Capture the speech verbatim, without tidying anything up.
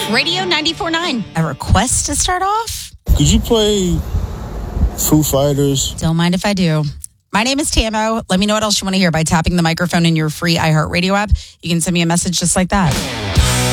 Radio ninety-four point nine. A request to start off? Could you play Foo Fighters? Don't mind if I do. My name is Tamo. Let me know what else you want to hear by tapping the microphone in your free iHeartRadio app. You can send me a message just like that.